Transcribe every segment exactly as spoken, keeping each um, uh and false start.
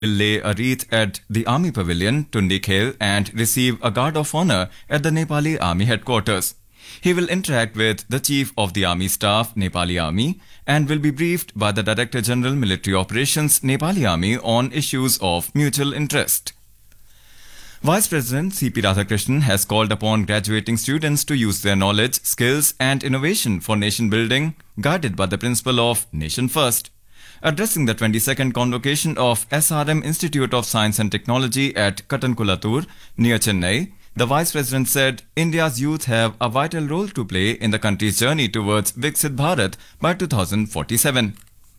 will lay a wreath at the Army Pavilion, Tundi Khel, and receive a guard of honor at the Nepali Army headquarters. He will interact with the Chief of the Army Staff, Nepali Army, and will be briefed by the Director General Military Operations, Nepali Army, on issues of mutual interest. Vice President C P Radhakrishnan has called upon graduating students to use their knowledge, skills, and innovation for nation building, guided by the principle of Nation First. Addressing the twenty-second convocation of S R M Institute of Science and Technology at Katankulatur, near Chennai, the Vice President said India's youth have a vital role to play in the country's journey towards Viksit Bharat by two thousand forty-seven.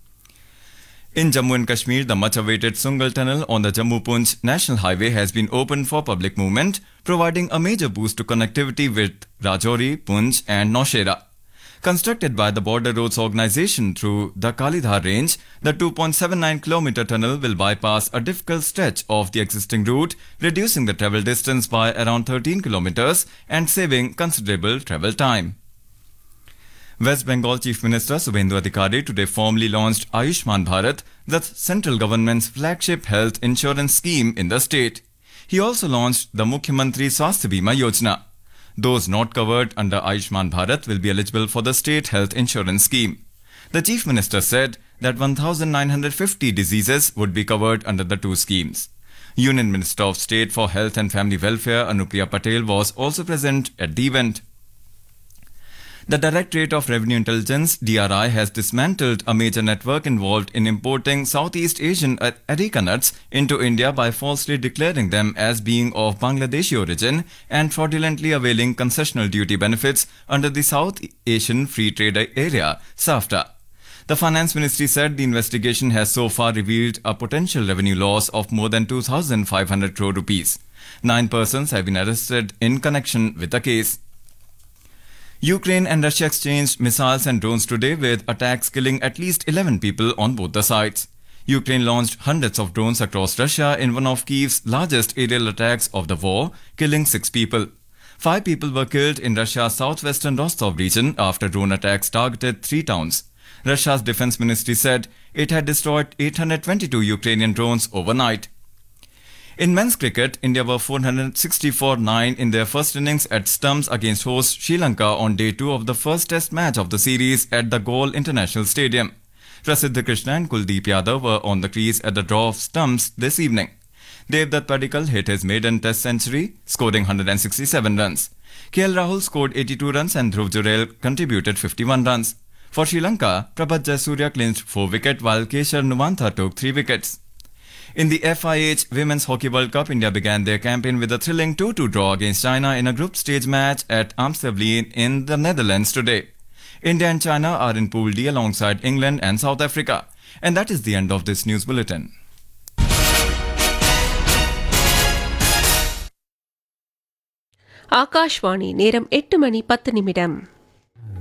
In Jammu and Kashmir, the much-awaited Sungal Tunnel on the Jammu-Punj National Highway has been opened for public movement, providing a major boost to connectivity with Rajouri, Punj and Naushera. Constructed by the Border Roads Organization through the Kalidhar range, the two point seven nine kilometer tunnel will bypass a difficult stretch of the existing route, reducing the travel distance by around thirteen kilometers and saving considerable travel time. West Bengal Chief Minister Subhendu Adhikari today formally launched Ayushman Bharat, the central government's flagship health insurance scheme in the state. He also launched the Mukhyamantri Swasthya Bima Yojana. Those not covered under Ayushman Bharat will be eligible for the state health insurance scheme. The Chief Minister said that one thousand nine hundred fifty diseases would be covered under the two schemes. Union Minister of State for Health and Family Welfare Anupriya Patel was also present at the event. The Directorate of Revenue Intelligence D R I has dismantled a major network involved in importing Southeast Asian areca nuts into India by falsely declaring them as being of Bangladeshi origin and fraudulently availing concessional duty benefits under the South Asian Free Trade Area, SAFTA. The Finance Ministry said the investigation has so far revealed a potential revenue loss of more than two thousand five hundred crore rupees. Nine persons have been arrested in connection with the case. Ukraine and Russia exchanged missiles and drones today, with attacks killing at least eleven people on both the sides. Ukraine launched hundreds of drones across Russia in one of Kyiv's largest aerial attacks of the war, killing six people. Five people were killed in Russia's southwestern Rostov region after drone attacks targeted three towns. Russia's defense ministry said it had destroyed eight hundred twenty-two Ukrainian drones overnight. In men's cricket, India were four hundred sixty-four for nine in their first innings at stumps against host Sri Lanka on day two of the first test match of the series at the Galle International Stadium. Prasiddha Krishna and Kuldeep Yadav were on the crease at the draw of stumps this evening. Devdutt Padikkal hit his maiden test century, scoring one hundred sixty-seven runs. K L Rahul scored eighty-two runs and Dhruv Jurel contributed fifty-one runs. For Sri Lanka, Prabhat Jayasuriya clinched four wickets while Keshar Numantha took three wickets. In the F I H Women's Hockey World Cup, India began their campaign with a thrilling two two draw against China in a group stage match at Amstelveen in the Netherlands today. India and China are in Pool D alongside England and South Africa. And that is the end of this news bulletin. Akashvani நேரம் எட்டு மணி பத்து நிமிடம்.